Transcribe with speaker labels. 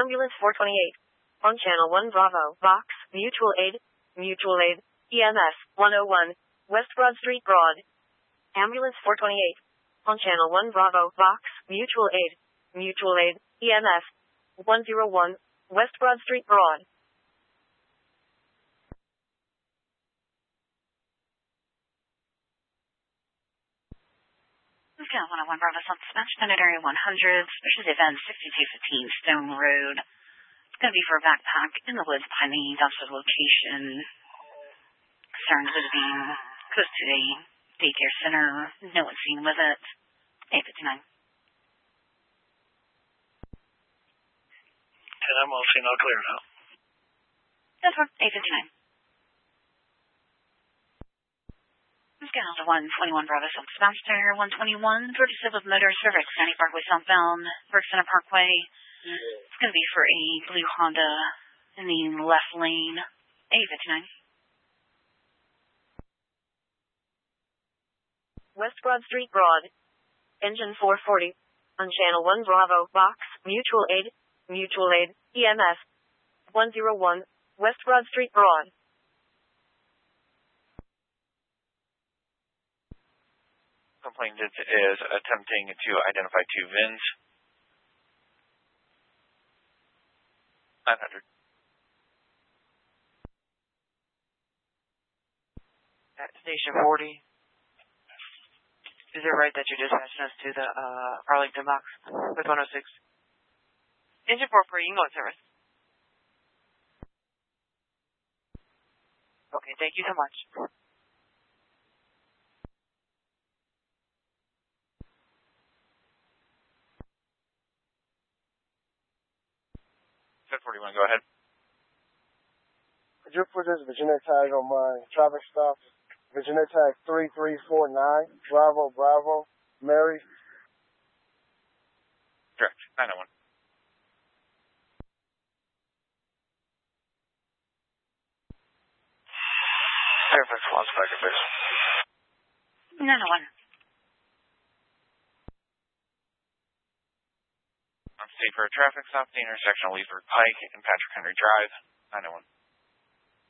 Speaker 1: Ambulance 428. On Channel 1 Bravo, Vox, Mutual Aid, EMS, 101, West Broad Street, Broad. Ambulance 428. On Channel 1 Bravo, Vox, Mutual Aid, EMS, 101, West Broad Street, Broad.
Speaker 2: Channel 101 Bravo, South Dispatch, Senate Area 100, Special Event 6215 Stone Road. It's going to be for a backpack in the woods behind the dumpster location. Concerned with it being close to a daycare center. No one's seen with it. 859.
Speaker 3: 10 MLC, not clear now.
Speaker 2: That's for 859. Scout 121 Bravo, South Dispatch, 121, 37 of Motor Service, 90 Parkway southbound, Burke Center Parkway. It's going to be for a blue Honda in the left lane. 859.
Speaker 1: West Broad Street, Broad. Engine 440. On Channel 1 Bravo, Vox, Mutual Aid, EMS, 101, West Broad Street, Broad.
Speaker 4: Complainant is attempting to identify two VINs. 900.
Speaker 5: At Station 40. Is it right that you're dispatching us to the Arlington box with 106? Engine 440, you can go on service. Okay, thank you so much.
Speaker 4: Set 41, go ahead.
Speaker 6: Could you put this Virginia tag on my traffic stop? Virginia tag 3349, Bravo, Mary.
Speaker 4: Correct, 901.
Speaker 3: Fairfax, Las Vegas.
Speaker 2: 901.
Speaker 4: On state for a traffic stop at the intersection of Leesburg Pike and Patrick Henry Drive, 901.